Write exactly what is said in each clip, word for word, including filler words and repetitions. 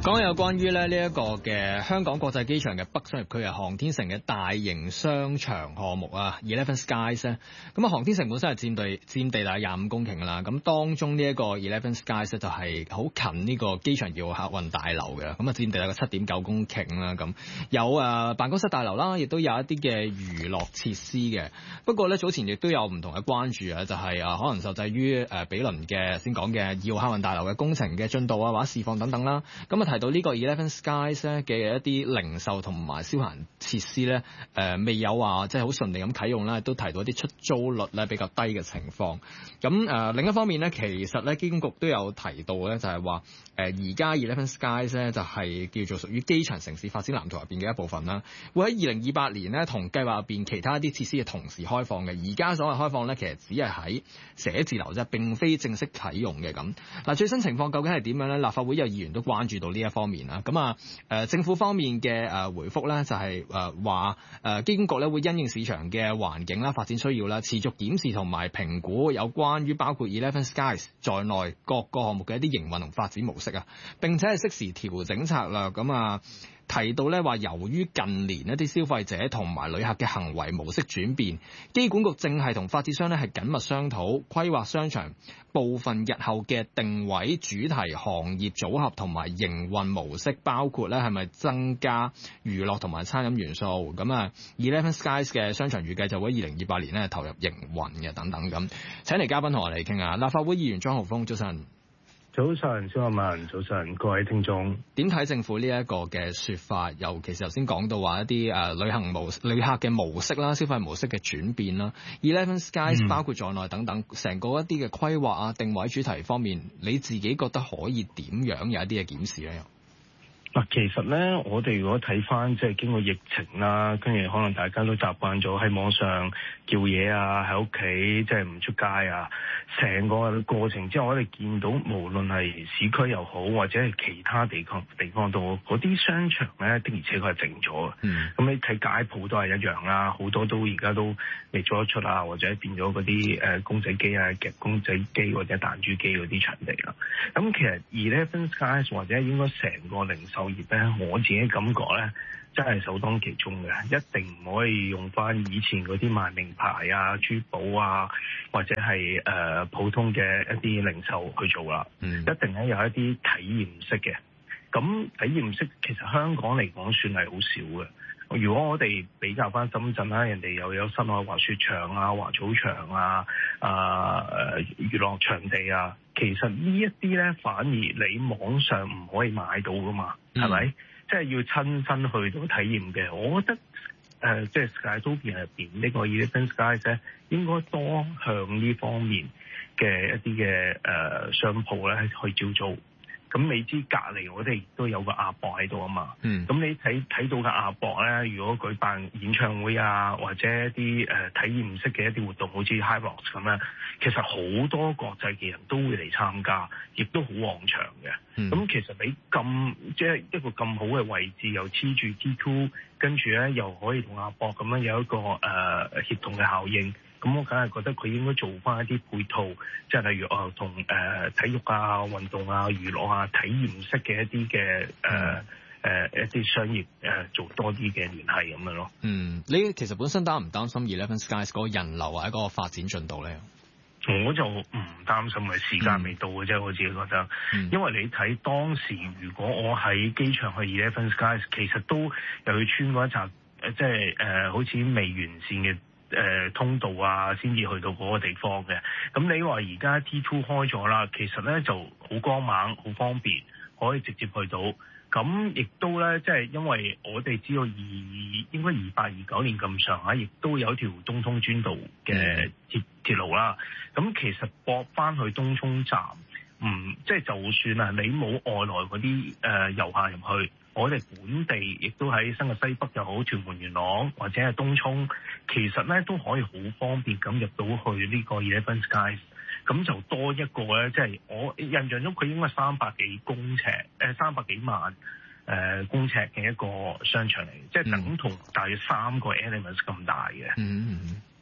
講有關於咧呢一個嘅香港國際機場嘅北商業區嘅航天城嘅大型商場項目啊 Eleven Skies 咧，咁啊航天城本身係佔地佔地大廿五公頃啦，咁當中呢一個 Eleven Skies 咧就係好近呢個機場二號客運大樓嘅，咁啊佔地大概七點九公頃啦，咁有誒辦公室大樓啦，亦都有一啲嘅娛樂設施嘅。不過咧早前亦都有唔同嘅關注啊，就係、是、啊可能受制於誒比鄰嘅先講嘅二號客運大樓嘅工程嘅進度啊或者示範等等啦，咁啊提到呢個 Eleven Skies 咧嘅一啲零售同埋消閒設施咧，誒、呃、未有話即係好順利咁啟用啦，都提到一啲出租率咧比較低嘅情況。咁誒、呃、另一方面咧，其實咧機管局都有提到咧，就係話誒而家 Eleven Skies 咧就係叫做屬於機場城市發展藍圖入邊嘅一部分啦，會喺二零二八年咧同計劃入邊其他一啲設施嘅同時開放嘅。而家所謂開放咧，其實只係喺寫字樓啫，並非正式啟用嘅咁。嗱，最新情況究竟係點樣咧？立法會有議員都關注到呢一方面啦。咁啊誒政府方面嘅誒回覆咧，就係誒話誒機管局咧會因應市場嘅環境啦、發展需要啦，持續檢視同埋評估有關於包括 Eleven Skies 在內各個項目嘅一啲營運同發展模式啊，並且係適時調整策略。咁啊提到咧話，由於近年一啲消費者同埋旅客嘅行為模式轉變，機管局正係同發展商咧係緊密商討規劃商場部分日後嘅定位、主題、行業組合同埋營運模式，包括咧係咪增加娛樂同埋餐飲元素。咁啊 Eleven Skies 嘅商場預計就會喺二零二八年咧投入營運嘅等等咁。請嚟嘉賓同我哋傾下，立法會議員莊浩鋒，早晨。 早晨，小學文，早晨，各位聽眾。 點睇政府呢一個嘅說法？尤其是頭先講到話一啲誒、呃、旅行模旅客嘅模式啦、消費模式嘅轉變啦 ，Eleven Skies 包括在內等等，成、嗯、個一啲嘅規劃啊、定位、主題方面，你自己覺得可以點樣有一啲嘅檢視咧？ 嗱，其實咧，我哋如果睇翻即係經過疫情啦，跟住可能大家都習慣咗喺網上叫嘢啊，喺屋企即係唔出街啊，成個過程之後，我哋見到無論係市區又好，或者係其他地方地方都好，嗰啲商場咧的而且確係靜咗嘅。嗯。咁你睇街鋪都係一樣啦，好多都而家都未做得出啊，或者變咗嗰啲誒公仔機啊、夾公仔機或者彈珠機嗰啲場地啦。咁其實 Eleven Skies 或者應該成個零售業咧，我自己感覺咧，真係首當其衝嘅，一定唔可以用翻以前嗰啲賣名牌啊、珠寶啊，或者係誒、呃、普通嘅一啲零售去做啦。嗯，一定咧有一啲體驗式嘅。咁體驗式其實香港嚟講算係好少嘅。如果我哋比較翻深圳啦，人哋又有室內滑雪場啊、滑草場啊、啊誒娛樂場地啊，其實呢一啲咧反而你網上唔可以買到噶嘛，係咪、嗯？即係要親身去到體驗嘅。我覺得誒、呃，即係 Skytopia 入邊呢個 Eleven Skies 咧，應該多向呢方面嘅一啲嘅誒商鋪咧去招租。咁你知隔離我哋亦都有個亞博喺度啊嘛，咁、嗯、你睇睇到嘅亞博咧，如果舉辦演唱會啊，或者一啲誒、呃、體驗式嘅一啲活動，好似 HyRock 咁樣，其實好多國際嘅人都會嚟參加，亦都好旺場嘅。咁、嗯、其實你咁即係一個咁好嘅位置，又黐住 T two， 跟住咧又可以同亞博咁樣有一個誒、呃、協同嘅效應。咁我梗係覺得佢應該做翻一啲配套，即係例如啊，同、呃、誒體育啊、運動啊、娛樂啊、體驗式嘅一啲嘅誒誒一啲商業誒、呃、做多啲嘅聯繫咁樣咯。嗯， 你其實本身擔唔擔心 Eleven Skies 嗰個人流或者嗰個發展進度咧？ 我就唔擔心嘅，時間未到嘅啫、嗯，我自己覺得。嗯、因為你睇當時，如果我喺機場去 Eleven Skies，其實都又要穿過一層誒，即係誒、呃、好似未完善嘅。誒、呃、通道啊，先至去到嗰個地方嘅。咁你話而家 T two 開咗啦，其實咧就好光猛，好方便，可以直接去到。咁亦都咧，即係因為我哋知道二應該二八二九年咁上下，亦都有條東涌專道嘅鐵鐵路啦。咁其實駁翻去東涌站，唔即係就算啊，你冇外來嗰啲誒遊客入去。我哋本地亦都喺新界西北又好，屯門元朗或者係東涌，其實咧都可以好方便咁入到去呢個 Eleven Skies， 咁就多一個咧，即係我印象中佢應該三百幾公尺，誒三百幾萬誒公尺嘅一個商場嚟，即係等同大約三個 Elements 咁大嘅。嗯。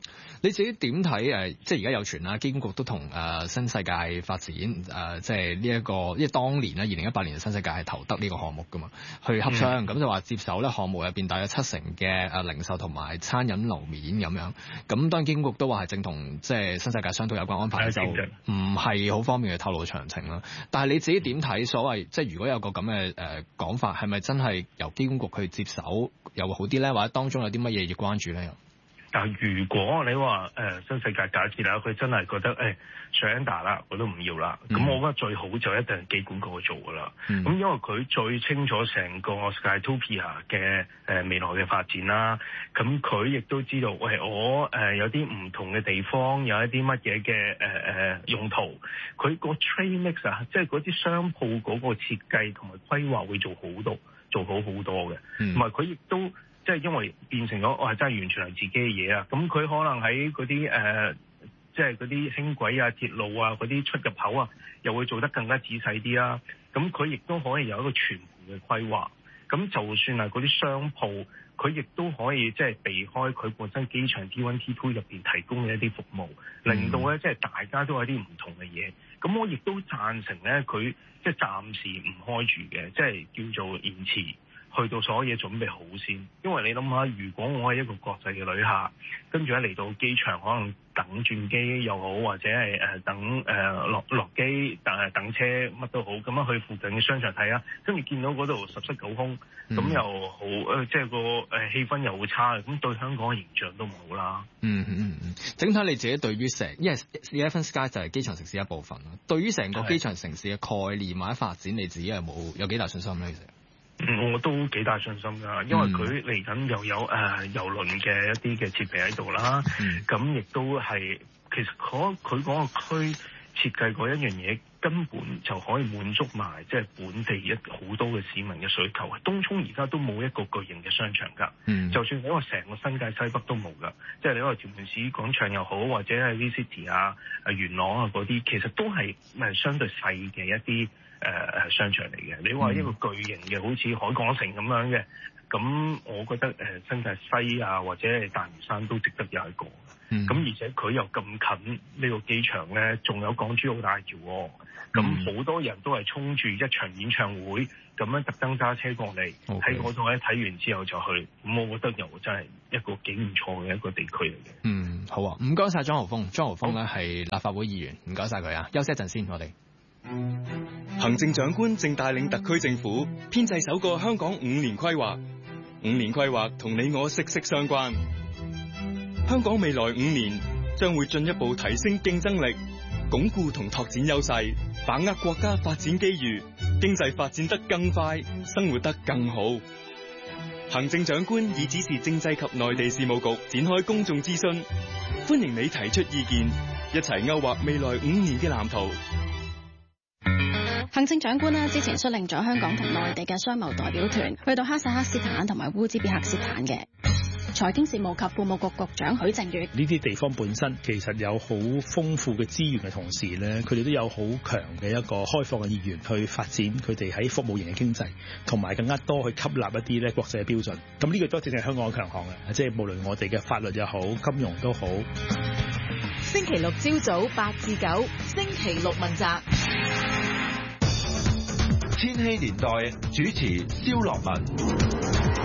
你自己點睇誒？即係而家有傳啦，機管局都同誒、呃、新世界發展誒、呃，即係呢一個，因為當年咧，二零一八年新世界係投得呢個項目噶嘛，去洽商，咁、嗯、就話接手咧項目入邊大約七成嘅誒零售同埋餐飲樓面咁樣。咁當然機管局都話係正同即係新世界商討有關安排，就唔係好方便去透露詳情啦。但係你自己點睇所謂即係如果有個咁嘅誒講法，係咪真係由機管局去接手又會好啲咧？或者當中有啲乜嘢要關注咧？ 但如果你話誒、呃、新世界假設啦，佢真係覺得誒 surrender 啦，我都唔要啦，咁、嗯、我覺得最好就一定係機管局去做噶啦。咁、嗯、因為佢最清楚成個 Skytopia 嘅誒、呃、未來嘅發展啦，咁佢亦都知道，喂我誒、呃、有啲唔同嘅地方有一啲乜嘢嘅誒誒用途，佢個 trade mix 啊，即係嗰啲商鋪嗰個設計同埋規劃會做好多，做好好多嘅，同埋佢亦都。即係因為變成咗，我係真係完全係自己嘅嘢啊！咁佢可能喺嗰啲誒，即係嗰啲輕軌啊、鐵路啊嗰啲出入口啊，又會做得更加仔細啲啦。咁佢亦都可以有一個全盤嘅規劃。咁就算係嗰啲商鋪，佢亦都可以即係避開佢本身機場 T 一 T 二 入邊提供嘅一啲服務，令到咧即係大家都有啲唔同嘅嘢。咁我亦都贊成咧，佢即係暫時唔開住嘅，即係叫做延遲。去到所有嘢準備好先，因為你諗下，如果我係一個國際嘅旅客，跟住咧嚟到機場，可能等轉機又好，或者係誒等誒落落機，但係等車乜都好，咁樣去附近嘅商場睇下，跟住見到嗰度十室九空，咁、嗯、又好誒，即係個誒氣氛又好差，咁對香港嘅形象都唔好啦。嗯嗯嗯，整體你自己對於成，因為 Eleven Sky 就係機場城市一部分啦，對於成個機場城市嘅概念或者發展，你自己有冇有幾大信心咧？其實？ 嗯，我都幾大信心㗎，因為佢嚟緊又有誒、呃、郵輪嘅一啲嘅設備喺度啦，咁、嗯、亦都係其實佢佢嗰個區設計嗰一樣嘢根本就可以滿足埋即係本地一好多嘅市民嘅需求。東涌而家都冇一個巨型嘅商場㗎、嗯，就算你話成個新界西北都冇㗎，即係你話屯門市廣場又好，或者係 V City 啊、元朗啊嗰啲，其實都係誒相對細嘅一啲。誒、呃、商場嚟嘅，你話一個巨型嘅，好似海港城咁樣嘅，咁我覺得誒、呃、新界西啊或者係大嶼山都值得有一個。咁、嗯、而且佢又咁近呢個機場咧，仲有港珠澳大橋喎，咁好多人都係衝住一場演唱會咁樣特登揸車過嚟，喺嗰度咧睇完之後就去，咁我覺得又真係一個幾唔錯嘅一個地區嚟嘅。嗯， 好啊，唔該晒莊豪鋒，莊豪鋒咧係立法會議員，唔該晒佢啊，休息一陣先，我哋。 行政長官正帶領特區政府編製首個香港五年規劃，五年規劃同你我息息相關。香港未來五年將會進一步提升競爭力，鞏固同拓展優勢，把握國家發展機遇，經濟發展得更快，生活得更好。行政長官已指示政制及內地事務局展開公眾諮詢，歡迎你提出意見，一齊勾畫未來五年嘅藍圖。 行政長官呢之前率領咗香港同內地嘅商貿代表團去到哈薩克斯坦同埋烏茲別克斯坦嘅。財經事務及庫務局局長許正宇， 呢啲地方本身其實有好豐富嘅資源嘅同時咧，佢哋都有好強嘅一個開放嘅意願去發展佢哋喺服務型嘅經濟，同埋更加多去吸納一啲咧國際嘅標準。咁呢個都正係香港嘅強項嘅，即係無論我哋嘅法律又好，金融都好。 星期六朝早八至九，星期六問責。 千禧年代主持蕭樂文。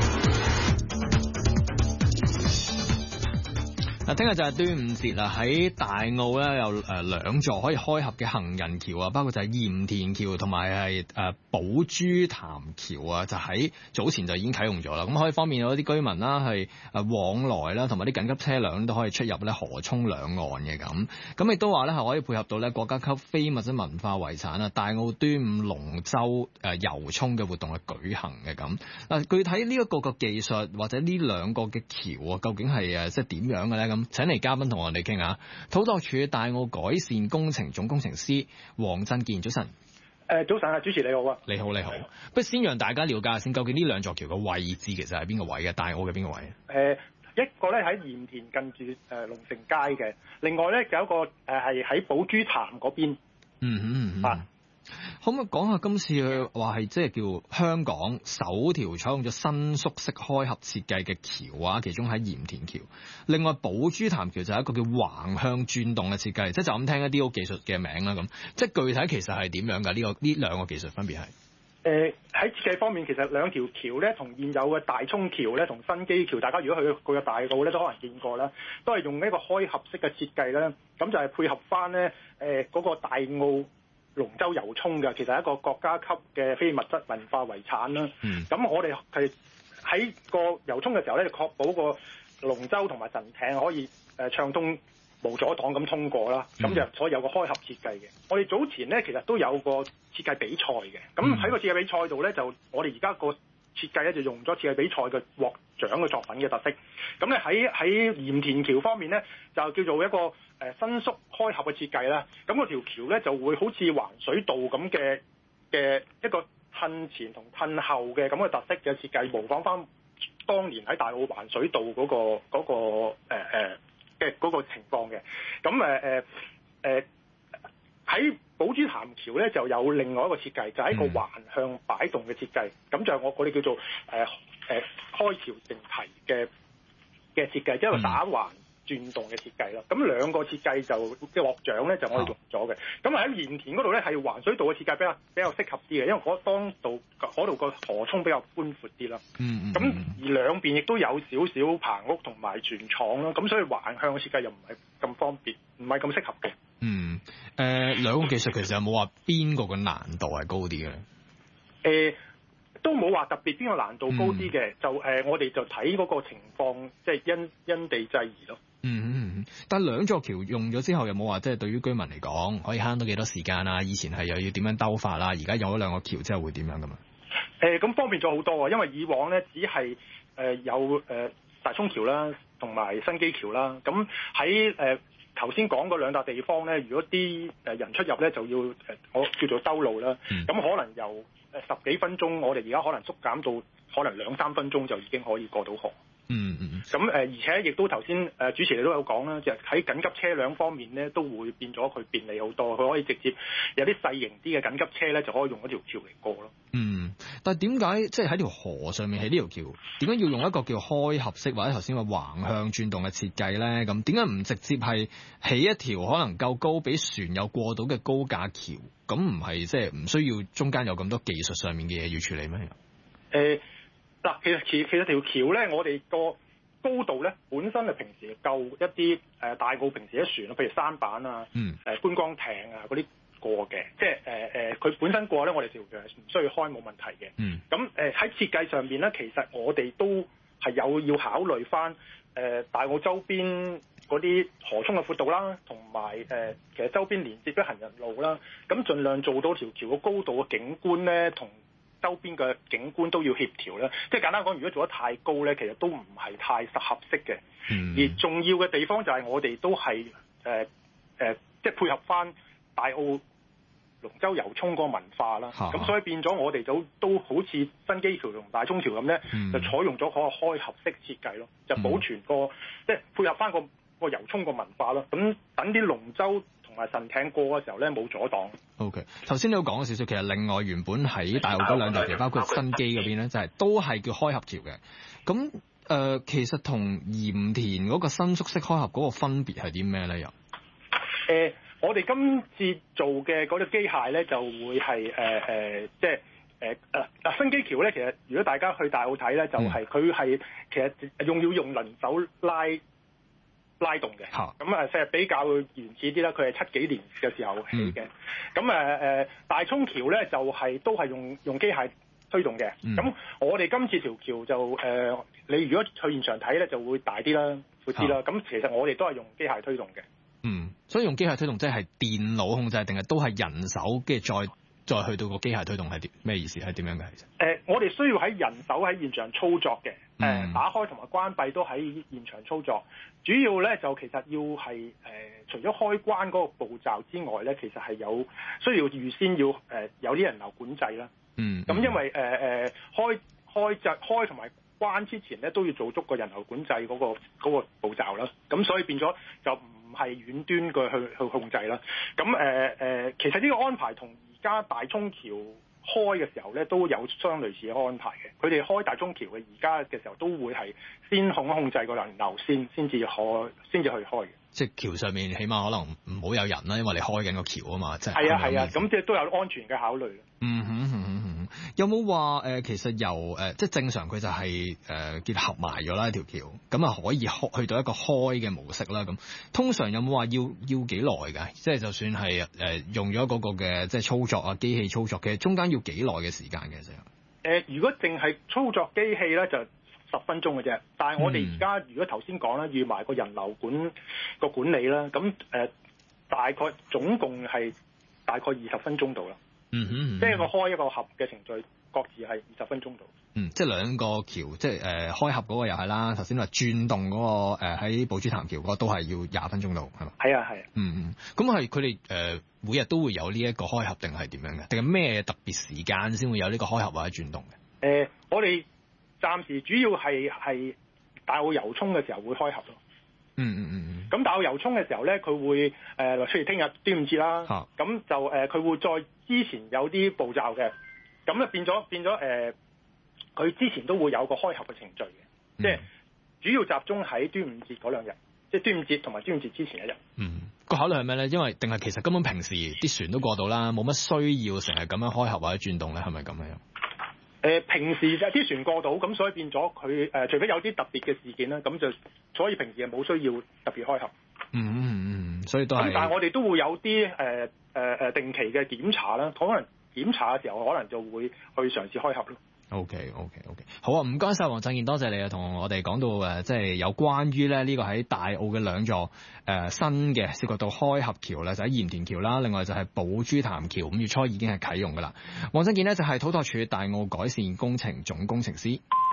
嗱，聽日就係端午節啦！喺大澳咧有誒兩座可以開合嘅行人橋啊，包括就係鹽田橋同埋係誒寶珠潭橋啊，就喺早前就已經啟用咗啦。咁可以方便有啲居民啦，係誒往來啦，同埋啲緊急車輛都可以出入咧河涌兩岸嘅咁。咁亦都話咧係可以配合到咧國家級非物質文化遺產啊大澳端午龍舟誒遊涌嘅活動去舉行嘅咁。嗱，具體呢一個個技術或者呢兩個嘅橋啊，究竟係誒即係點樣嘅咧？咁請嚟嘉賓同我哋傾下，土拓署大澳改善工程總工程師黃振健，早晨。 誒，早晨啊，主持你好啊。 你好，你好。不如先讓大家了解下先，究竟呢兩座橋嘅位置其實係邊個位嘅？大澳嘅邊個位？誒、 呃，一個咧喺鹽田近住誒龍城街嘅，另外咧有一個誒係喺寶珠潭嗰邊。 嗯嗯嗯。啊， 可唔可以講下今次話係即係叫香港首條採用咗伸縮式開合設計嘅橋啊？其中喺鹽田橋，另外寶珠潭橋就係一個叫橫向轉動嘅設計，即係就咁聽一啲好技術嘅名啦。咁即係具體其實係點樣㗎？呢、這個呢兩個技術分別係？ 誒喺設計方面，其實兩條橋咧，同現有嘅大涌橋咧，同新基橋，大家如果去過嘅大澳咧，都可能見過啦，都係用一個開合式嘅設計啦。咁就係配合翻咧誒嗰個大澳龍舟遊涌嘅，其實係一個國家級嘅非物質文化遺產啦。咁、嗯、我哋係喺個遊涌嘅時候咧，就確保個龍舟同埋神艇可以誒暢通無阻擋咁通過啦，咁就所以有個開合設計嘅。我哋早前咧其實都有個設計比賽嘅，咁喺個設計比賽度咧就我哋而家個設計咧就用咗設計比賽嘅獲獎嘅作品嘅特色。咁咧喺喺鹽田橋方面咧就叫做一個誒伸縮開合嘅設計啦。咁嗰條橋咧就會好似環水道咁嘅嘅一個褪前同褪後嘅咁嘅特色嘅設計，模仿翻當年喺大澳環水道嗰、嗰個嗰、嗰個誒、呃嘅嗰個情況嘅，咁誒誒誒喺寶珠潭橋咧就有另外一個設計，就係、是、一個橫向擺動嘅設計，咁、嗯、就係我我哋叫做誒誒、呃呃、開橋定提嘅嘅設計，即係打橫轉動嘅設計啦。咁兩個設計就嘅獲獎咧就我哋用咗嘅。咁喺鹽田嗰度咧係環水道嘅設計比較比較適合啲嘅，因為嗰當度嗰度個河涌比較寬闊啲啦。嗯咁、嗯、而兩邊亦都有少少棚屋同埋船廠啦，咁所以橫向嘅設計又唔係咁方便，唔係咁適合嘅。嗯。誒、呃、兩個技術其實有冇話邊個嘅難度係高啲嘅？誒、呃。都冇話特別邊個難度高啲嘅、嗯，就誒、呃、我哋就睇嗰個情況，即係因因地制宜咯。嗯嗯嗯。但兩座橋用咗之後，有冇話即係對於居民嚟講可以慳到幾多時間啊？以前係又要點樣兜法啦，而家有咗兩個橋之後會點樣噶嘛？誒、呃，咁方便咗好多啊！因為以往咧只係誒、呃、有誒、呃、大涌橋啦，同埋新基橋啦。咁喺誒頭先講嗰兩笪地方咧，如果啲誒人出入咧就要誒我叫做兜路啦。咁、嗯、可能由誒十幾分鐘，我哋而家可能縮減到可能兩三分鐘就已經可以過到河。嗯嗯。咁誒，而且亦都頭先誒主持你都有講啦，就喺緊急車輛方面咧，都會變咗佢便利好多。佢可以直接有啲細型啲嘅緊急車咧，就可以用嗰條橋嚟過咯。嗯。但係點解即係喺條河上面起呢條橋，點解要用一個叫開合式或者頭先話橫向轉動嘅設計咧？咁點解唔直接係起一條可能夠高，俾船有過到嘅高架橋？咁唔係即係唔需要中間有咁多技術上面嘅嘢要處理咩？誒嗱，其實其其實條橋咧，我哋個高度咧本身係平時夠一啲誒、呃、大澳平時啲船，譬如舢板啊、誒、嗯呃、觀光艇啊嗰啲過嘅，即係誒誒佢本身過咧，我哋條橋係唔需要開冇問題嘅。咁誒喺設計上邊咧，其實我哋都係有要考慮翻誒、呃、大澳周邊嗰啲河涌嘅闊度啦，同埋誒其實周邊連接嘅行人路啦，咁盡量做到條橋嘅高度嘅景觀咧，同周邊嘅景觀都要協調啦。即係簡單講，如果做得太高咧，其實都唔係太適合適嘅。嗯、而重要嘅地方就係我哋都係誒誒，即係配合翻大澳龍舟遊涌嗰個文化啦。咁、啊、所以變咗我哋就都好似新基橋同大涌橋咁咧、嗯，就採用咗嗰個開合式設計咯，就保存個、嗯、即係配合翻個個遊涌個文化咯。咁等啲龍舟同埋神艇過嘅時候咧，冇阻擋。O.K. 頭先你都講咗少少，其實另外原本喺大澳嗰兩條橋，包括新基嗰邊咧，就係、是、都係叫開合橋嘅。咁誒、呃，其實同鹽田嗰個伸縮式開合嗰個分別係啲咩咧？又誒、呃，我哋今次做嘅嗰隻機械咧，就會係誒誒，即係誒誒嗱新基橋咧。其實如果大家去大澳睇咧，就係佢係其實用要用輪手拉。拉動嘅，咁啊，即係比較原始啲啦。佢係七幾年嘅時候起嘅，咁誒誒大涌橋咧就係、是、都係用用機械推動嘅。咁、嗯、我哋今次條橋就誒、呃，你如果去現場睇咧，就會大啲啦、闊啲啦。咁其實我哋都係用機械推動嘅。嗯，所以用機械推動即係電腦控制，定係都係人手，跟住再再去到個機械推動係點咩意思？係點樣嘅？其實誒，我哋需要喺人手喺現場操作嘅。誒、呃、打開同埋關閉都喺現場操作，主要咧就其實要係誒、呃、除咗開關嗰個步驟之外咧，其實係有需要預先要誒、呃、有啲人流管制啦。嗯，咁因為誒誒、呃、開開就開同埋關之前咧都要做足個人流管制嗰、嗰個嗰個步驟啦。咁所以變咗就唔係遠端嘅去去控制啦。咁誒誒，其實呢個安排同而家大涌橋開嘅時候咧，都有相類似嘅安排嘅。佢哋開大涌橋嘅而家嘅時候，都會係先控控制個人流先，先至開，先至去開嘅。 即係橋上面起碼可能唔好有人啦，因為你開緊個橋啊嘛，即係。 係啊係啊，咁即係都有安全嘅考慮。 嗯哼嗯哼嗯哼，有冇話誒其實由誒、呃、即係正常佢就係誒結合埋咗啦條橋，咁啊可以開去到一個開嘅模式啦。咁通常有冇話要要幾耐㗎？即係就算係誒、呃、用咗嗰個嘅即係操作啊機器操作嘅，中間要幾耐嘅時間嘅啫？誒、 呃，如果淨係操作機器咧，就十分鐘嘅啫。但係我哋而家如果頭先講咧，預埋個人流管個管理啦，咁誒、呃、大概總共係大概二十分鐘度啦。 嗯哼，嗯哼， 即係個開一個盒嘅程序，各自係二十分鐘度。 嗯，即係兩個橋，即係誒、呃、開盒嗰個又係啦。頭先話轉動嗰、那個喺寶珠潭橋嗰個都係要廿分鐘度，係嘛？ 係啊，係啊。 嗯嗯，咁係佢哋誒每日都會有呢一個開盒定係點樣嘅？定係咩特別時間先會有呢個開盒或者轉動嘅？ 誒、呃，我哋暫時主要係係大澳遊涌嘅時候會開盒咯。 嗯嗯嗯嗯。 咁大澳遊涌嘅時候咧，佢會誒，譬如聽日端午節啦，咁、啊、就誒，佢、呃、會再之前有啲步驟嘅，咁咧變咗變咗誒，佢、呃、之前都會有個開盒嘅程序嘅，嗯、即係主要集中喺端午節嗰兩日，即係端午節同埋端午節之前一日。嗯， 個考慮係咩咧？因為定係其實根本平時啲船都過到啦，冇乜需要成日咁樣開盒或者轉動咧，係咪咁樣？ 誒、呃、平時就啲船過到，咁所以變咗佢誒，除非有啲特別嘅事件啦，咁就所以平時係冇需要特別開盒。 嗯嗯嗯，所以都係。 但係我哋都會有啲誒誒誒定期嘅檢查啦，可能檢查嘅時候可能就會去嘗試開盒咯。 OK OK OK，好啊，唔該晒黃振健，多謝你啊，同我哋講到誒，即係有關於咧呢個喺大澳嘅兩座誒、呃、新嘅涉及到開合橋咧，就喺鹽田橋啦，另外就係寶珠潭橋，五月初已經係啟用噶啦。黃振健呢，就係土拓署大澳改善工程總工程師。